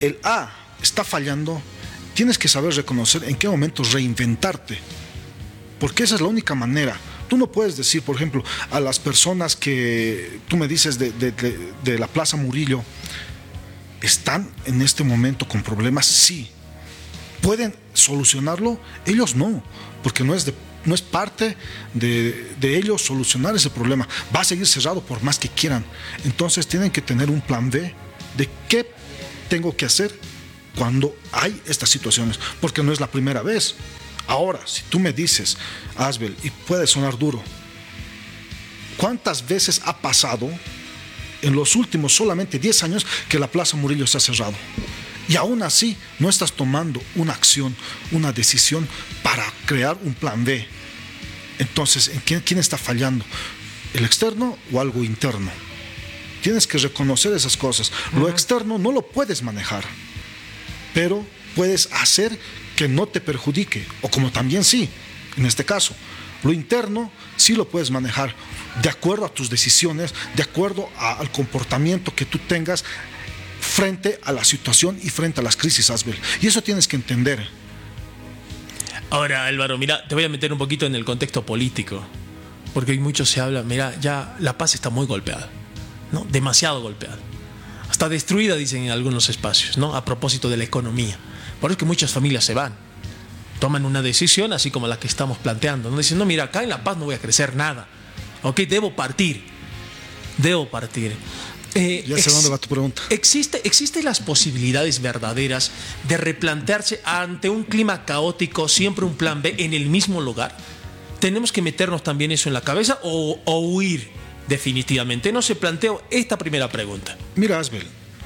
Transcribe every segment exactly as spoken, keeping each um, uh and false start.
el A está fallando, tienes que saber reconocer en qué momento reinventarte, porque esa es la única manera. Tú no puedes decir, por ejemplo, a las personas que tú me dices de, de, de, de la Plaza Murillo, ¿están en este momento con problemas? Sí. ¿Pueden solucionarlo? Ellos no, porque no es, de, no es parte de, de ellos solucionar ese problema. Va a seguir cerrado por más que quieran. Entonces tienen que tener un plan B de qué tengo que hacer cuando hay estas situaciones, porque no es la primera vez. Ahora, si tú me dices, Asbel, y puede sonar duro, ¿cuántas veces ha pasado en los últimos solamente diez años que la Plaza Murillo se ha cerrado? Y aún así no estás tomando una acción, una decisión para crear un plan B. Entonces, ¿en quién, quién está fallando? ¿El externo o algo interno? Tienes que reconocer esas cosas. Lo externo no lo puedes manejar, pero puedes hacer que no te perjudique, o como también sí, en este caso. Lo interno sí lo puedes manejar de acuerdo a tus decisiones, de acuerdo a, al comportamiento que tú tengas frente a la situación y frente a las crisis, Asbel. Y eso tienes que entender. Ahora, Álvaro, mira, te voy a meter un poquito en el contexto político, porque hoy mucho se habla, mira, ya la paz está muy golpeada, ¿no? Demasiado golpeada. Hasta destruida, dicen en algunos espacios, ¿no? A propósito de la economía. Por eso es que muchas familias se van. Toman una decisión así como la que estamos planteando, ¿no? Dicen, no, mira, acá en La Paz no voy a crecer nada. Ok, debo partir. Debo partir. Eh, ya sé ex- dónde va tu pregunta. Existe, ¿Existen las posibilidades verdaderas de replantearse ante un clima caótico siempre un plan B en el mismo lugar? ¿Tenemos que meternos también eso en la cabeza o, o huir definitivamente? No se planteó esta primera pregunta. Mira, Asbel,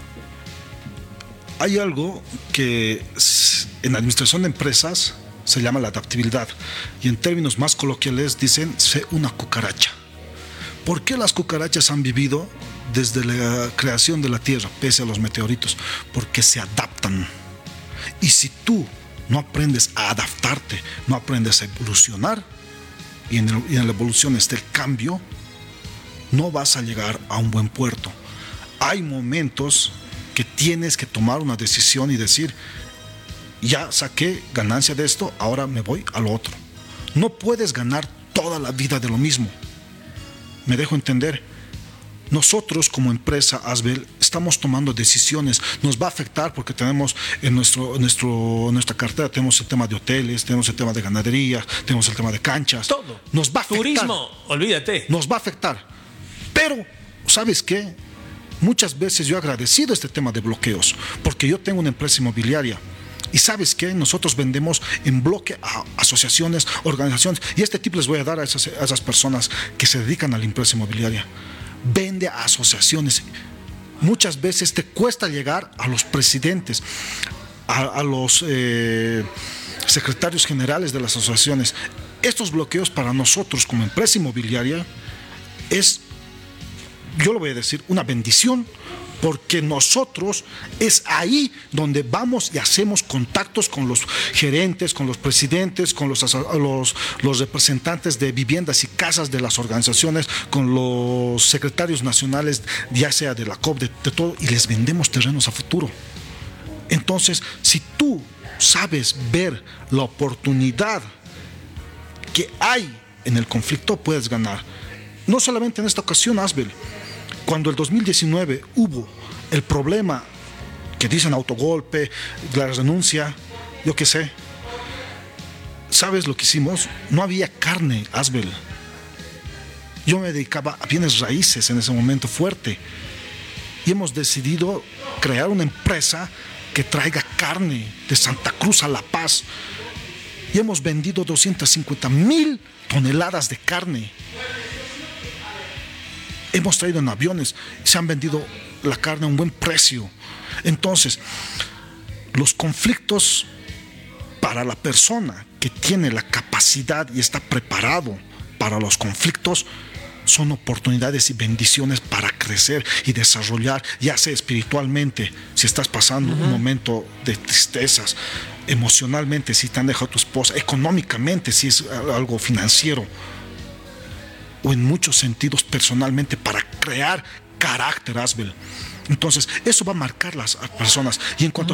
hay algo que en la administración de empresas se llama la adaptabilidad, y en términos más coloquiales dicen sé una cucaracha. ¿Por qué las cucarachas han vivido desde la creación de la Tierra, pese a los meteoritos? Porque se adaptan. Y si tú no aprendes a adaptarte, no aprendes a evolucionar, y en, el, y en la evolución está el cambio, no vas a llegar a un buen puerto. Hay momentos que tienes que tomar una decisión y decir, ya saqué ganancia de esto, ahora me voy a lo otro. No puedes ganar toda la vida de lo mismo. ¿Me dejo entender? Nosotros como empresa, Asbel, estamos tomando decisiones. Nos va a afectar porque tenemos en, nuestro, en nuestro, nuestra cartera tenemos el tema de hoteles, tenemos el tema de ganadería, tenemos el tema de canchas. Todo. Nos va a afectar. Turismo, olvídate. Nos va a afectar. Pero, ¿sabes qué? Muchas veces yo he agradecido este tema de bloqueos, porque yo tengo una empresa inmobiliaria. Y ¿sabes qué? Nosotros vendemos en bloque a asociaciones, organizaciones. Y este tip les voy a dar a esas, a esas personas que se dedican a la empresa inmobiliaria. Vende a asociaciones. Muchas veces te cuesta llegar a los presidentes, a, a los eh, secretarios generales de las asociaciones. Estos bloqueos para nosotros como empresa inmobiliaria es, yo lo voy a decir, una bendición, porque nosotros es ahí donde vamos y hacemos contactos con los gerentes, con los presidentes, con los, los, los representantes de viviendas y casas de las organizaciones, con los secretarios nacionales, ya sea de la C O P, de, de todo, y les vendemos terrenos a futuro. Entonces, si tú sabes ver la oportunidad que hay en el conflicto, puedes ganar. No solamente en esta ocasión, Asbel. Cuando el dos mil diecinueve hubo el problema que dicen autogolpe, la renuncia, yo qué sé, ¿sabes lo que hicimos? No había carne, Asbel. Yo me dedicaba a bienes raíces en ese momento fuerte. Y hemos decidido crear una empresa que traiga carne de Santa Cruz a La Paz. Y hemos vendido doscientas cincuenta mil toneladas de carne. Hemos traído en aviones, se han vendido la carne a un buen precio. Entonces, los conflictos para la persona que tiene la capacidad y está preparado para los conflictos son oportunidades y bendiciones para crecer y desarrollar, ya sea espiritualmente, si estás pasando uh-huh. un momento de tristezas, emocionalmente, si te han dejado tu esposa, económicamente, si es algo financiero, o en muchos sentidos personalmente, para crear carácter, Asbel. Entonces, eso va a marcar las personas. Y en cuanto